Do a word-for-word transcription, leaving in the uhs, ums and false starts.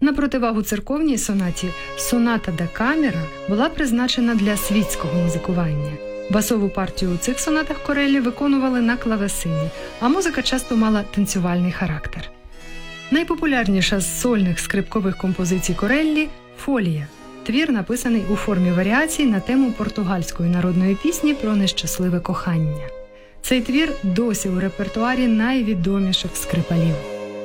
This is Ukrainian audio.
На противагу церковній сонаті, соната да камера була призначена для світського музикування. Басову партію у цих сонатах Кореллі виконували на клавесині, а музика часто мала танцювальний характер. Найпопулярніша з сольних скрипкових композицій Кореллі – «Фолія». Твір написаний у формі варіацій на тему португальської народної пісні про нещасливе кохання. Цей твір досі у репертуарі найвідоміших скрипалів.